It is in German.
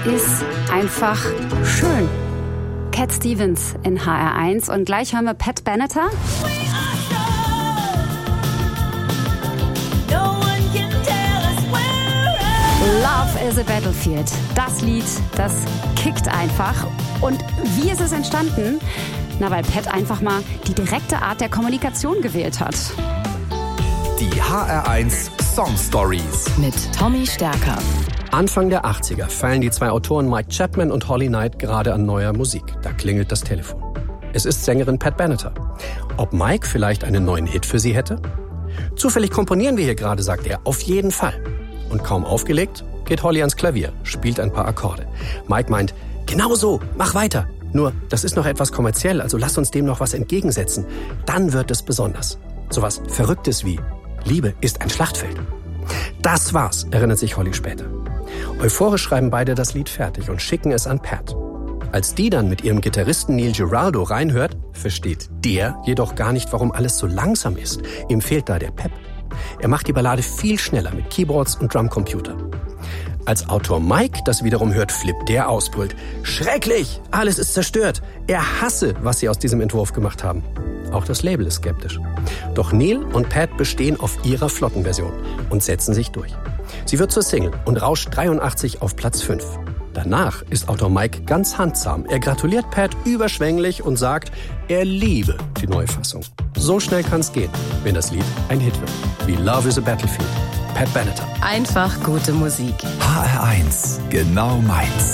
ist einfach schön. Cat Stevens in HR1 und gleich hören wir Pat Benatar. Love is a Battlefield. Das Lied, das kickt einfach. Und wie ist es entstanden? Na, weil Pat einfach mal die direkte Art der Kommunikation gewählt hat. Die HR1 Song Stories mit Tommy Stärker. Anfang der 80er feilen die zwei Autoren Mike Chapman und Holly Knight gerade an neuer Musik. Da klingelt das Telefon. Es ist Sängerin Pat Benatar. Ob Mike vielleicht einen neuen Hit für sie hätte? Zufällig komponieren wir hier gerade, sagt er. Auf jeden Fall. Und kaum aufgelegt, geht Holly ans Klavier, spielt ein paar Akkorde. Mike meint, genau so, mach weiter. Nur, das ist noch etwas kommerziell, also lass uns dem noch was entgegensetzen. Dann wird es besonders. Sowas Verrücktes wie Liebe ist ein Schlachtfeld. Das war's, erinnert sich Holly später. Euphorisch schreiben beide das Lied fertig und schicken es an Pat. Als die dann mit ihrem Gitarristen Neil Giraldo reinhört, versteht der jedoch gar nicht, warum alles so langsam ist. Ihm fehlt da der Pep. Er macht die Ballade viel schneller mit Keyboards und Drumcomputer. Als Autor Mike das wiederum hört, flippt der aus, brüllt: Schrecklich! Alles ist zerstört! Er hasse, was sie aus diesem Entwurf gemacht haben. Auch das Label ist skeptisch. Doch Neil und Pat bestehen auf ihrer Flottenversion und setzen sich durch. Sie wird zur Single und rauscht 83 auf Platz 5. Danach ist Autor Mike ganz handsam. Er gratuliert Pat überschwänglich und sagt, er liebe die neue Fassung. So schnell kann's gehen, wenn das Lied ein Hit wird. Wie Love is a Battlefield. Pat Benatar. Einfach gute Musik. HR1, genau meins.